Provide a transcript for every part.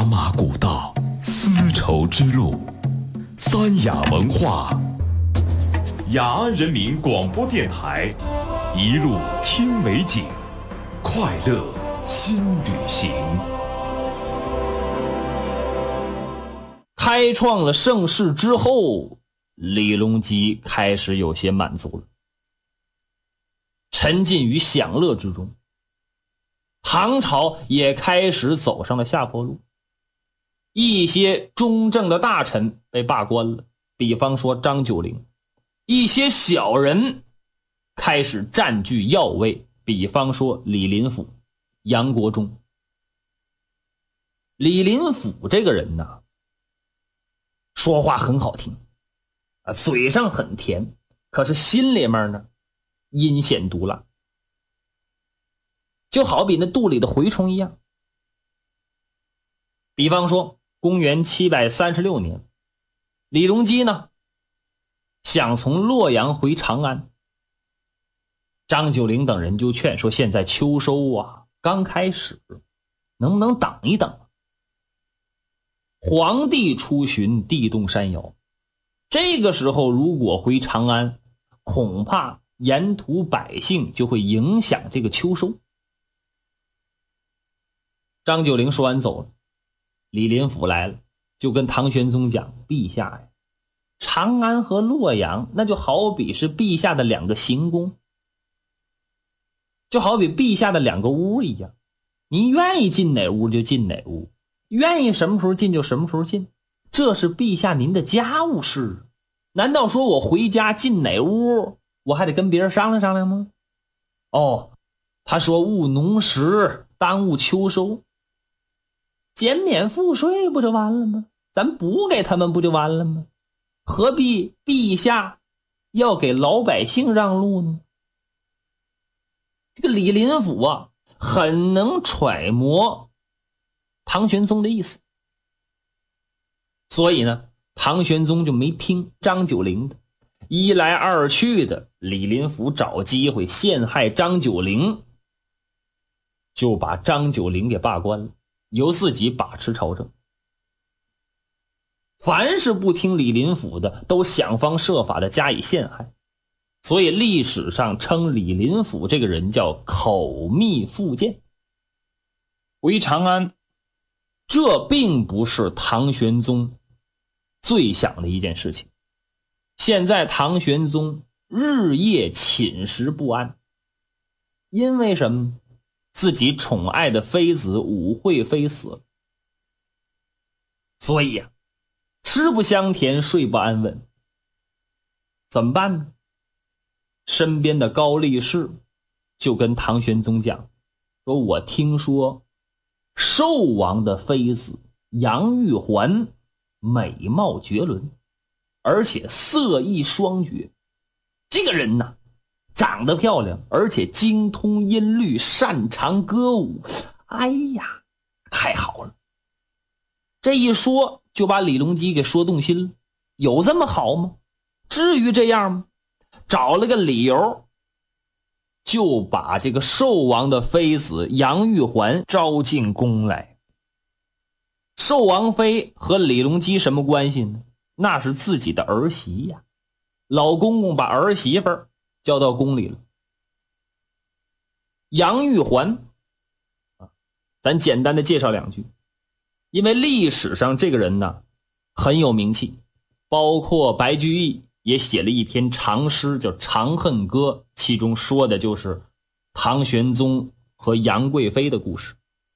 马古道，丝绸之路，三雅文化，雅安人民广播电台，一路听美景，快乐新旅行。 开创了盛世之后，李隆基开始有些满足了，沉浸于享乐之中。唐朝也开始走上了下坡路，一些中正的大臣被罢官了，比方说张九龄；一些小人开始占据要位，比方说李林甫、杨国忠。李林甫这个人呢，说话很好听嘴上很甜，可是心里面呢阴险毒辣，就好比那肚里的蛔虫一样。比方说公元736年，李隆基呢想从洛阳回长安，张九龄等人就劝说，现在秋收刚开始，能不能等一等？皇帝出巡地动山摇，这个时候如果回长安，恐怕沿途百姓就会影响这个秋收。张九龄说完走了，李林甫来了，就跟唐玄宗讲，陛下呀，长安和洛阳那就好比是陛下的两个行宫，就好比陛下的两个屋一样，您愿意进哪屋就进哪屋，愿意什么时候进就什么时候进，这是陛下您的家务事。难道说我回家进哪屋我还得跟别人商量商量吗？他说务农时耽误秋收，减免赋税不就完了吗？咱补给他们不就完了吗？何必陛下要给老百姓让路呢？这个李林甫很能揣摩唐玄宗的意思，所以呢唐玄宗就没听张九龄的，一来二去的，李林甫找机会陷害张九龄，就把张九龄给罢官了，由自己把持朝政。凡是不听李林甫的，都想方设法的加以陷害，所以历史上称李林甫这个人叫口蜜腹剑。回长安，这并不是唐玄宗最想的一件事情。现在唐玄宗日夜寝食不安，因为什么？自己宠爱的妃子武惠妃死了，所以吃不香甜，睡不安稳，怎么办呢？身边的高力士就跟唐玄宗讲，说我听说寿王的妃子杨玉环美貌绝伦，而且色艺双绝，这个人呢长得漂亮，而且精通音律，擅长歌舞，哎呀太好了。这一说就把李隆基给说动心了，有这么好吗？至于这样吗？找了个理由，就把这个寿王的妃子杨玉环招进宫来。寿王妃和李隆基什么关系呢？那是自己的儿媳呀，老公公把儿媳妇儿叫到宫里了。杨玉环咱简单的介绍两句，因为历史上这个人呢很有名气，包括白居易也写了一篇长诗叫《长恨歌》，其中说的就是唐玄宗和杨贵妃的故事。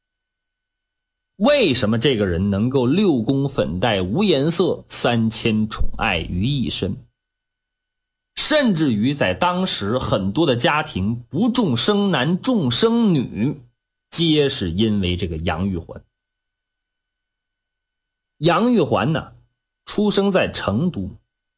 为什么这个人能够六宫粉黛无颜色，3000宠爱于一身？甚至于在当时很多的家庭不重生男重生女，皆是因为这个杨玉环。杨玉环呢出生在成都，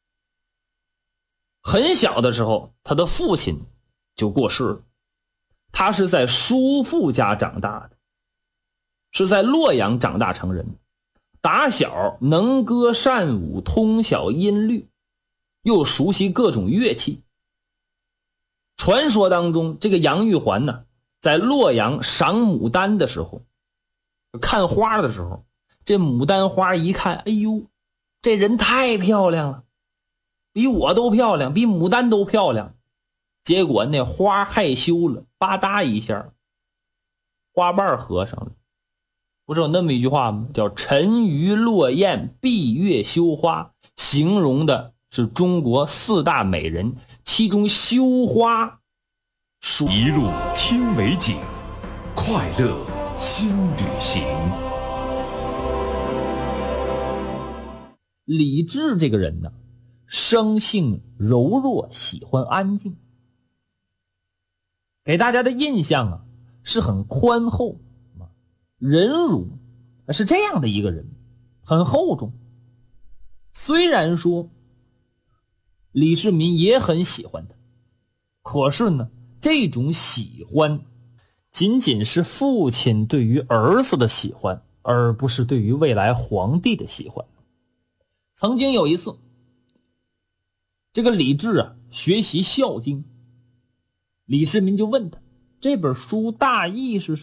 很小的时候他的父亲就过世了，他是在叔父家长大的，是在洛阳长大成人，打小能歌善舞，通晓音律，又熟悉各种乐器。传说当中这个杨玉环呢在洛阳赏牡丹的时候，看花的时候， 这牡丹花一看，哎呦，这人太漂亮了，比我都漂亮，比牡丹都漂亮。结果那花害羞了，吧嗒一下花瓣合上了。不是有那么一句话吗？叫沉鱼落雁，闭月羞花，形容的是中国4大美人，其中羞花属一路听美景，快乐新旅行。 李治这个人呢，生性柔弱，喜欢安静，给大家的印象啊是很宽厚，忍辱，是这样的一个人，很厚重。虽然说李世民也很喜欢他，可是呢，这种喜欢仅仅是父亲对于儿子的喜欢，而不是对于未来皇帝的喜欢。曾经有一次，这个李治啊学习《孝经》，李世民就问他这本书大意是